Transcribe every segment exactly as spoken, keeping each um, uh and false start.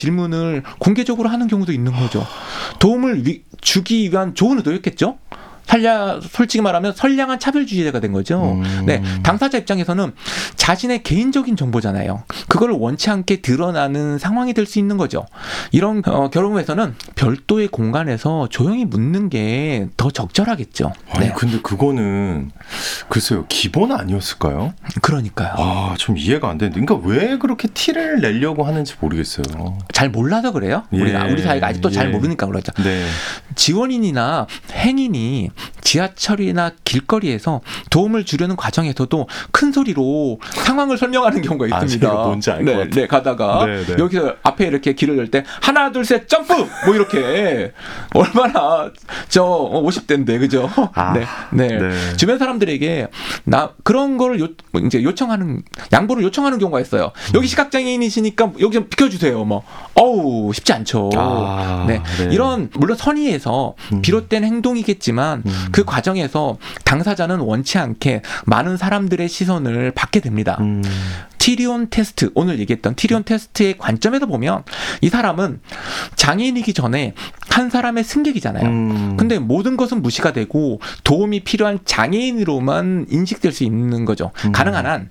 질문을 공개적으로 하는 경우도 있는 거죠. 도움을 위, 주기 위한 좋은 의도였겠죠. 선량, 솔직히 말하면 선량한 차별주의자가 된 거죠. 음. 네, 당사자 입장에서는 자신의 개인적인 정보잖아요. 그걸 원치 않게 드러나는 상황이 될 수 있는 거죠. 이런 어, 경우에서는 별도의 공간에서 조용히 묻는 게 더 적절하겠죠. 아니 네. 근데 그거는 글쎄요 기본 아니었을까요? 그러니까요. 아, 좀 이해가 안 되는데, 그러니까 왜 그렇게 티를 내려고 하는지 모르겠어요. 잘 몰라서 그래요? 예. 우리가 우리 사회가 아직도 잘 예. 모르니까 그렇죠. 네. 지원인이나 행인이 지하철이나 길거리에서 도움을 주려는 과정에서도 큰 소리로 상황을 설명하는 경우가 아, 있습니다. 제가 뭔지 알 것 네, 같아요. 네, 가다가 네, 네. 여기서 앞에 이렇게 길을 열 때 하나 둘 셋 점프 뭐 이렇게 얼마나 저 오십 대인데 그죠? 아, 네, 네, 네. 주변 사람들에게 나 그런 거를 요, 이제 요청하는 양보를 요청하는 경우가 있어요. 여기 시각장애인이시니까 여기 좀 비켜주세요. 뭐 어우 쉽지 않죠. 아, 네. 네. 이런 물론 선의에서 음. 비롯된 행동이겠지만 음. 그 과정에서 당사자는 원치 않게 많은 사람들의 시선을 받게 됩니다. 음. 티리온 테스트, 오늘 얘기했던 티리온 테스트의 관점에서 보면 이 사람은 장애인이기 전에 한 사람의 승객이잖아요. 음. 근데 모든 것은 무시가 되고 도움이 필요한 장애인으로만 인식될 수 있는 거죠. 음. 가능한 한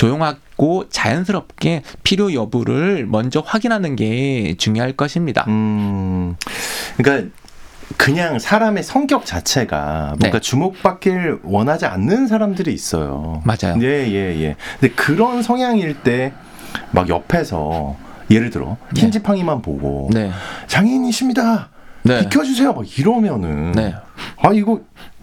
조용하고 자연스럽게 필요 여부를 먼저 확인하는 게 중요할 것입니다. 음. 그러니까 그냥 사람의 성격 자체가 뭔가 네. 주목받길 원하지 않는 사람들이 있어요. 맞아요. 예, 예, 예. 근데 그런 성향일 때 막 옆에서 예를 들어 네. 흰지팡이만 보고 네. 장애인이십니다. 네. 비켜주세요. 막 이러면은 네. 아 이거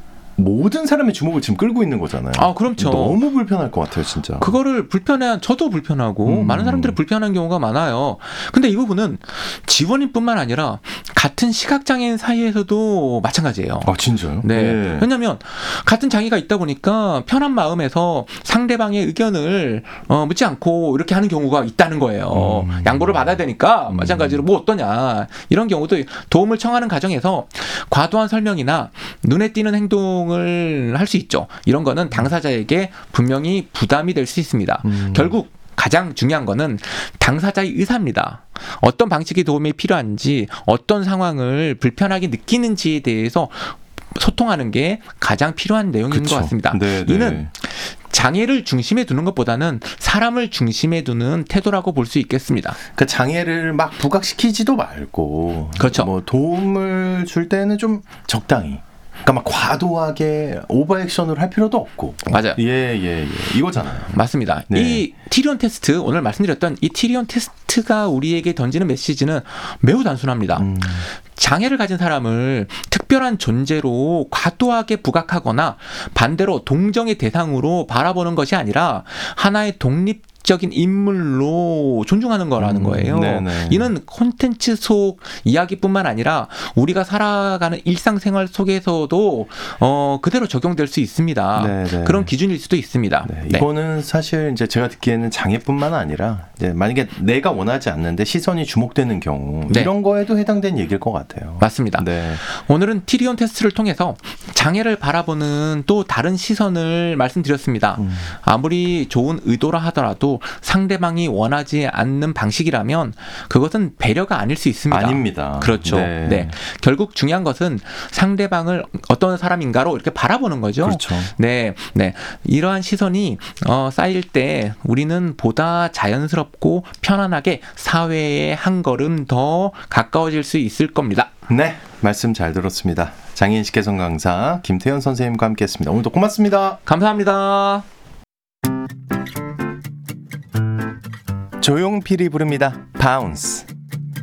모든 사람의 주목을 지금 끌고 있는 거잖아요. 아, 그렇죠. 너무 불편할 것 같아요, 진짜. 그거를 불편해, 저도 불편하고, 음. 많은 사람들이 불편한 경우가 많아요. 근데 이 부분은 지원인뿐만 아니라 같은 시각장애인 사이에서도 마찬가지예요. 아, 진짜요? 네. 예. 왜냐면 같은 장애가 있다 보니까 편한 마음에서 상대방의 의견을 어, 묻지 않고 이렇게 하는 경우가 있다는 거예요. 음. 양보를 받아야 되니까 음. 마찬가지로 뭐 어떠냐 이런 경우도 도움을 청하는 과정에서 과도한 설명이나 눈에 띄는 행동을 할 수 있죠. 이런 거는 당사자에게 분명히 부담이 될 수 있습니다. 음. 결국 가장 중요한 거는 당사자의 의사입니다. 어떤 방식의 도움이 필요한지, 어떤 상황을 불편하게 느끼는지에 대해서 소통하는 게 가장 필요한 내용인 그쵸. 것 같습니다. 네, 네. 이는 장애를 중심에 두는 것보다는 사람을 중심에 두는 태도라고 볼 수 있겠습니다. 그 장애를 막 부각시키지도 말고, 그렇죠. 뭐 도움을 줄 때는 좀 적당히. 그러니까 막 과도하게 오버액션을 할 필요도 없고. 맞아요. 예, 예, 예. 이거잖아요. 맞습니다. 네. 이 티리온 테스트, 오늘 말씀드렸던 이 티리온 테스트가 우리에게 던지는 메시지는 매우 단순합니다. 음. 장애를 가진 사람을 특별한 존재로 과도하게 부각하거나 반대로 동정의 대상으로 바라보는 것이 아니라 하나의 독립 적인 인물로 존중하는 거라는 거예요. 음, 이는 콘텐츠 속 이야기뿐만 아니라 우리가 살아가는 일상생활 속에서도 어, 그대로 적용될 수 있습니다. 네네. 그런 기준일 수도 있습니다. 네, 네. 이거는 사실 이제 제가 듣기에는 장애뿐만 아니라 이제 만약에 내가 원하지 않는데 시선이 주목되는 경우 네. 이런 거에도 해당되는 얘기일 것 같아요. 맞습니다. 네. 오늘은 티리온 테스트를 통해서 장애를 바라보는 또 다른 시선을 말씀드렸습니다. 음. 아무리 좋은 의도라 하더라도 상대방이 원하지 않는 방식이라면 그것은 배려가 아닐 수 있습니다. 아닙니다. 그렇죠. 네. 네. 결국 중요한 것은 상대방을 어떤 사람인가로 이렇게 바라보는 거죠. 그렇죠. 네, 네. 이러한 시선이 어, 쌓일 때 우리는 보다 자연스럽고 편안하게 사회에 한 걸음 더 가까워질 수 있을 겁니다. 네, 말씀 잘 들었습니다. 장애인식 개선 강사 김태현 선생님과 함께했습니다. 오늘도 고맙습니다. 감사합니다. 조용필이 부릅니다. 바운스.